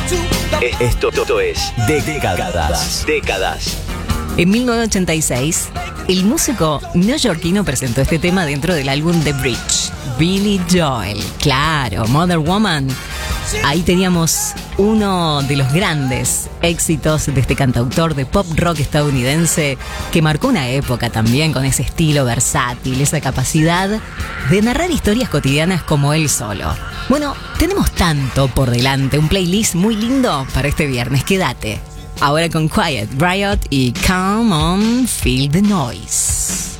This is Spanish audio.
Esto es Décadas. En 1986, el músico neoyorquino presentó este tema dentro del álbum The Bridge. Billy Joel, claro, Mother Woman. Ahí teníamos uno de los grandes éxitos de este cantautor de pop rock estadounidense que marcó una época también con ese estilo versátil, esa capacidad de narrar historias cotidianas como él solo. Bueno, tenemos tanto por delante, un playlist muy lindo para este viernes, quédate. Ahora con Quiet Riot y Come On, Feel the Noise.